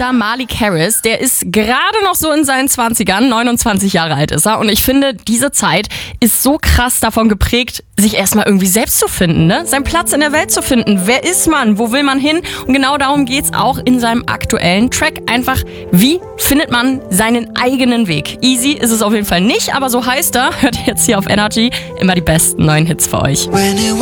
Rapstar Malik Harris, der ist gerade noch so in seinen 20ern, 29 Jahre alt ist er. Und ich finde, diese Zeit ist so krass davon geprägt, sich erstmal irgendwie selbst zu finden, ne? Seinen Platz in der Welt zu finden. Wer ist man? Wo will man hin? Und genau darum geht's auch in seinem aktuellen Track. Einfach, wie findet man seinen eigenen Weg? Easy ist es auf jeden Fall nicht, aber so heißt er. Hört jetzt hier auf Energy immer die besten neuen Hits für euch.